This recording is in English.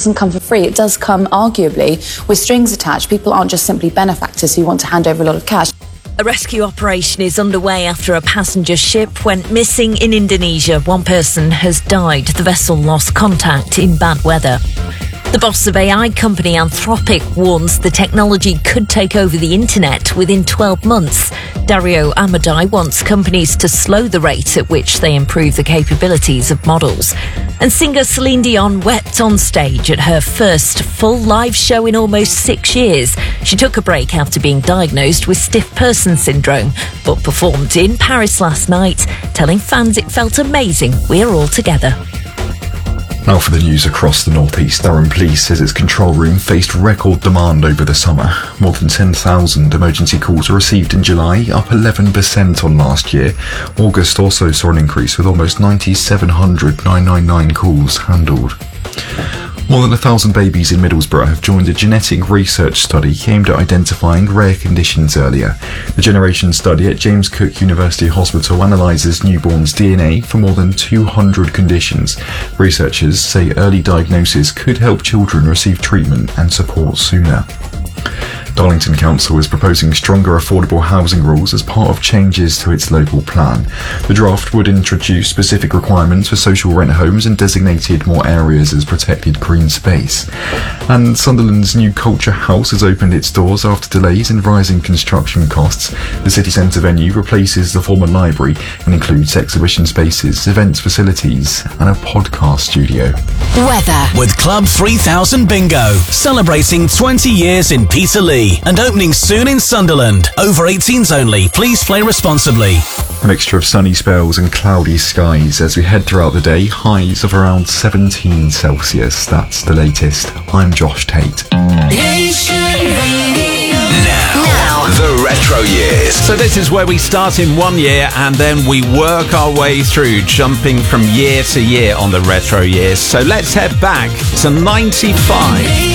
doesn't come for free. It does come, arguably, with strings attached. People aren't just simply benefactors who want to hand over a lot of cash. A rescue operation is underway after a passenger ship went missing in Indonesia. One person has died. The vessel lost contact in bad weather. The boss of AI company Anthropic warns the technology could take over the internet within 12 months. Dario Amodei wants companies to slow the rate at which they improve the capabilities of models. And singer Celine Dion wept on stage at her first full live show in almost 6 years. She took a break after being diagnosed with stiff person syndrome, but performed in Paris last night, telling fans it felt amazing. We're all together. Now for the news across the northeast. Durham Police says its control room faced record demand over the summer. More than 10,000 emergency calls were received in July, up 11% on last year. August also saw an increase with almost 9,700 999 calls handled. More than 1,000 babies in Middlesbrough have joined a genetic research study aimed at identifying rare conditions earlier. The Generation study at James Cook University Hospital analyses newborns' DNA for more than 200 conditions. Researchers say early diagnosis could help children receive treatment and support sooner. Darlington Council is proposing stronger affordable housing rules as part of changes to its local plan. The draft would introduce specific requirements for social rent homes and designated more areas as protected green space. And Sunderland's new Culture House has opened its doors after delays and rising construction costs. The city centre venue replaces the former library and includes exhibition spaces, events facilities and a podcast studio. Weather with Club 3000 Bingo, celebrating 20 years in Peterlee and opening soon in Sunderland. Over 18s only. Please play responsibly. A mixture of sunny spells and cloudy skies as we head throughout the day. Highs of around 17 Celsius. That's the latest. I'm Josh Tate. Now, the retro years. So this is where we start in 1 year and then we work our way through, jumping from year to year on the retro years. So let's head back to 95.